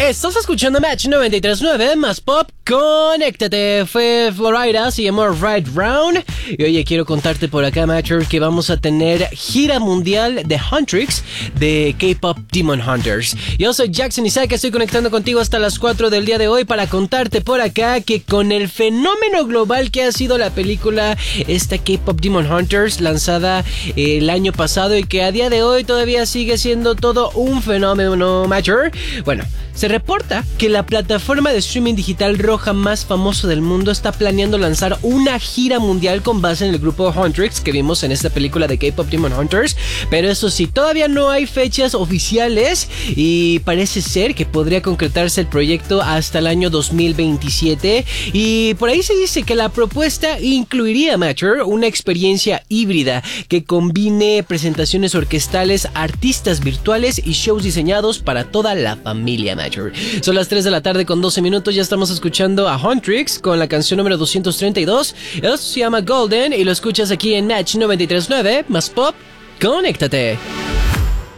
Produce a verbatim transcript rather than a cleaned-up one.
Estás escuchando Match noventa y tres punto nueve más Pop. Conéctate. Fue Florida, se llamó Right Round. Y oye, quiero contarte por acá, Matcher, que vamos a tener gira mundial de Huntrix de K-Pop Demon Hunters. Yo soy Jackson Isaac, estoy conectando contigo hasta las cuatro del día de hoy para contarte por acá que con el fenómeno global que ha sido la película esta K-Pop Demon Hunters, lanzada el año pasado y que a día de hoy todavía sigue siendo todo un fenómeno, Matcher. Bueno, se reporta que la plataforma de streaming digital roja más famoso del mundo está planeando lanzar una gira mundial con base en el grupo Huntrix que vimos en esta película de K-Pop Demon Hunters, pero eso sí, todavía no hay fechas oficiales y parece ser que podría concretarse el proyecto hasta el año dos mil veintisiete, y por ahí se dice que la propuesta incluiría, Matcher, una experiencia híbrida que combine presentaciones orquestales, artistas virtuales y shows diseñados para toda la familia, Matcher. Son las tres de la tarde con doce minutos, ya estamos escuchando a Huntrix con la canción número doscientos treinta y dos. Esto se llama Golden y lo escuchas aquí en Match noventa y tres punto nueve más Pop. Conéctate.